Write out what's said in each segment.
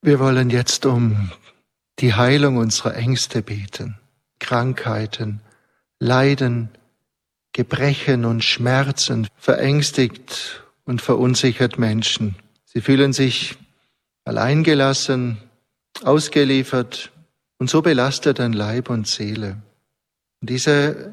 Wir wollen jetzt um die Heilung unserer Ängste beten, Krankheiten, Leiden, Gebrechen und Schmerzen, verängstigt und verunsichert Menschen. Sie fühlen sich alleingelassen, ausgeliefert und so belastet an Leib und Seele. Und diese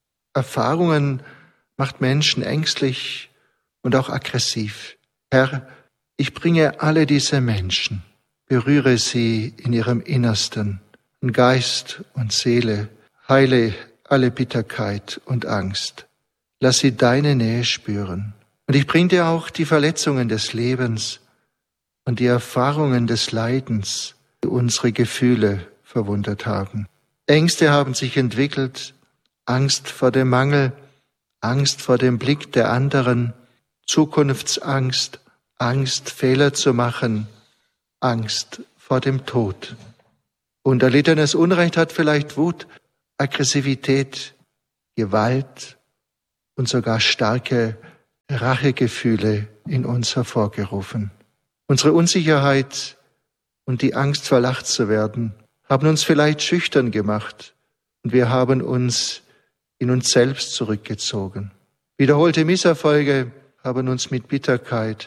Erfahrungen macht Menschen ängstlich und auch aggressiv. Herr, ich bringe alle diese Menschen, berühre sie in ihrem Innersten, in Geist und Seele, heile alle Bitterkeit und Angst. Lass sie deine Nähe spüren. Und ich bringe dir auch die Verletzungen des Lebens und die Erfahrungen des Leidens, die unsere Gefühle verwundet haben. Ängste haben sich entwickelt, Angst vor dem Mangel, Angst vor dem Blick der anderen, Zukunftsangst, Angst, Fehler zu machen, Angst vor dem Tod. Und erlittenes Unrecht hat vielleicht Wut, Aggressivität, Gewalt und sogar starke Rachegefühle in uns hervorgerufen. Unsere Unsicherheit und die Angst, verlacht zu werden, haben uns vielleicht schüchtern gemacht und wir haben uns in uns selbst zurückgezogen. Wiederholte Misserfolge haben uns mit Bitterkeit,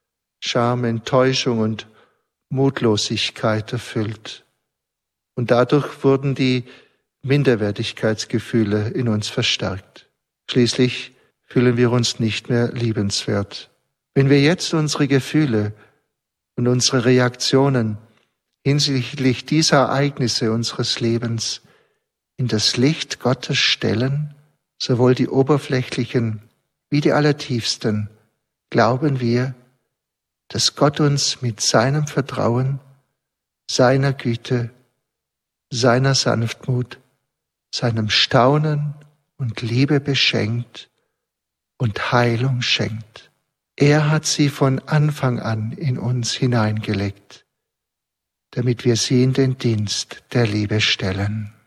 Scham, Enttäuschung und Mutlosigkeit erfüllt. Und dadurch wurden die Minderwertigkeitsgefühle in uns verstärkt. Schließlich fühlen wir uns nicht mehr liebenswert. Wenn wir jetzt unsere Gefühle und unsere Reaktionen hinsichtlich dieser Ereignisse unseres Lebens in das Licht Gottes stellen, sowohl die oberflächlichen wie die allertiefsten, glauben wir, dass Gott uns mit seinem Vertrauen, seiner Güte, seiner Sanftmut, seinem Staunen und Liebe beschenkt und Heilung schenkt. Er hat sie von Anfang an in uns hineingelegt, damit wir sie in den Dienst der Liebe stellen.